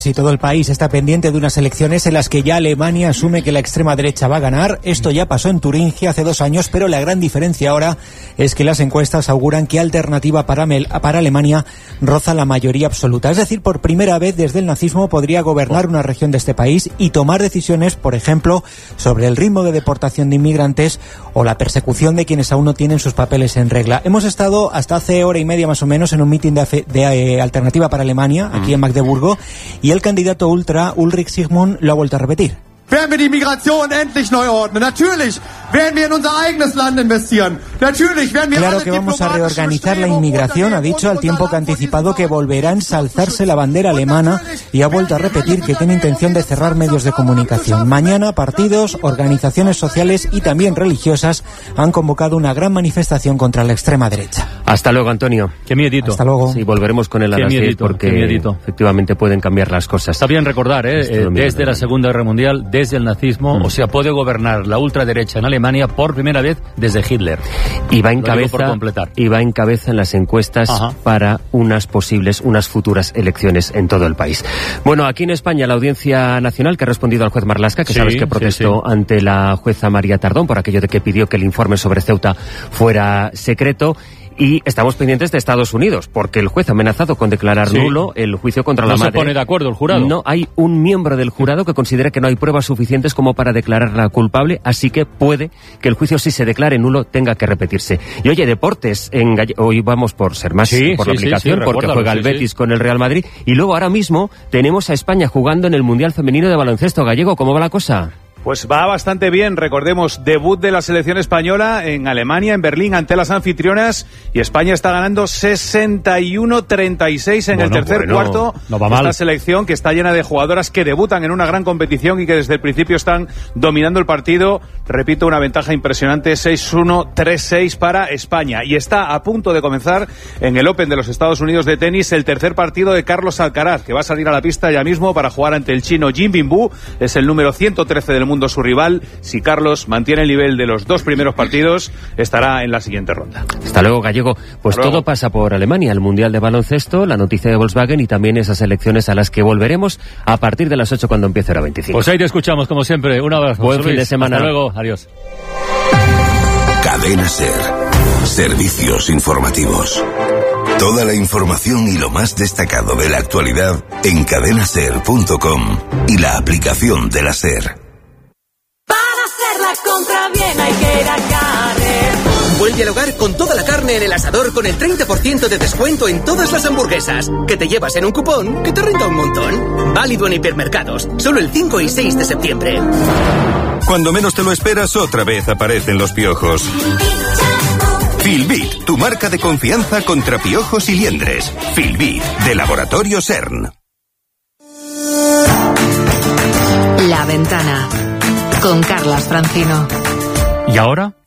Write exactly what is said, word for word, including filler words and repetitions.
Si todo el país está pendiente de unas elecciones en las que ya Alemania asume que la extrema derecha va a ganar. Esto ya pasó en Turingia hace dos años, pero la gran diferencia ahora es que las encuestas auguran que Alternativa para, para Alemania roza la mayoría absoluta. Es decir, por primera vez desde el nazismo podría gobernar una región de este país y tomar decisiones, por ejemplo, sobre el ritmo de deportación de inmigrantes o la persecución de quienes aún no tienen sus papeles en regla. Hemos estado hasta hace hora y media más o menos en un mitin de, de eh, Alternativa para Alemania, aquí en Magdeburgo, y el candidato ultra, Ulrich Sigmund, lo ha vuelto a repetir. Werden wir die Migration endlich neu ordnen? Natürlich werden wir en unser eigenes Land investieren. Natürlich werden wir Claro que vamos a reorganizar la inmigración, ha dicho, al tiempo que ha anticipado que volverá a ensalzarse la bandera alemana y ha vuelto a repetir que tiene intención de cerrar medios de comunicación. Mañana partidos, organizaciones sociales y también religiosas han convocado una gran manifestación contra la extrema derecha. Hasta luego, Antonio. Qué miedito. Hasta luego. Sí, volveremos con él a las seis porque efectivamente pueden cambiar las cosas. Está bien recordar, ¿eh? eh desde la Segunda Guerra Mundial, desde el nazismo, mm. o sea, puede gobernar la ultraderecha en Alemania por primera vez desde Hitler. Y va en cabeza, y va en cabeza en las encuestas Ajá. para unas posibles, unas futuras elecciones en todo el país. Bueno, aquí en España la Audiencia Nacional, que ha respondido al juez Marlaska, que sí, sabes que protestó sí, sí. ante la jueza María Tardón por aquello de que pidió que el informe sobre Ceuta fuera secreto. Y estamos pendientes de Estados Unidos, porque el juez ha amenazado con declarar sí. nulo el juicio contra no la madre. ¿No se pone de acuerdo el jurado? No, hay un miembro del jurado que considera que no hay pruebas suficientes como para declararla culpable, así que puede que el juicio, si se declare nulo, tenga que repetirse. Y oye, deportes, en Galle- hoy vamos por ser más sí, por sí, la aplicación, sí, sí, porque juega sí, el Betis sí. con el Real Madrid. Y luego ahora mismo tenemos a España jugando en el Mundial Femenino de Baloncesto. Gallego, ¿cómo va la cosa? Pues va bastante bien, recordemos, debut de la selección española en Alemania, en Berlín, ante las anfitrionas, y España está ganando sesenta y uno treinta y seis en bueno, el tercer bueno, cuarto. No va mal. Esta selección que está llena de jugadoras que debutan en una gran competición y que desde el principio están dominando el partido. Repito, una ventaja impresionante, seis uno, tres seis para España. Y está a punto de comenzar en el Open de los Estados Unidos de tenis el tercer partido de Carlos Alcaraz, que va a salir a la pista ya mismo para jugar ante el chino Jin Binbu. Es el número ciento trece del mundo su rival. Si Carlos mantiene el nivel de los dos primeros partidos, estará en la siguiente ronda. Hasta luego, Gallego. Pues todo pasa por Alemania, el Mundial de Baloncesto, la noticia de Volkswagen y también esas elecciones a las que volveremos a partir de las ocho cuando empiece la veinticinco. Pues ahí te escuchamos, como siempre. Un abrazo. Buen fin de semana. Hasta luego. Adiós. Cadena SER. Servicios informativos. Toda la información y lo más destacado de la actualidad en cadena ser punto com y la aplicación de la SER. Para hacer la compra bien hay que ir a Carrefour. Vuelve al hogar con toda la carne en el asador con el treinta por ciento de descuento en todas las hamburguesas, que te llevas en un cupón que te renta un montón. Válido en hipermercados, solo el cinco y seis de septiembre. Cuando menos te lo esperas, otra vez aparecen los piojos. Filbit, tu marca de confianza contra piojos y liendres. Filbit, de Laboratorio CERN. La Ventana, con Carlas Francino. ¿Y ahora?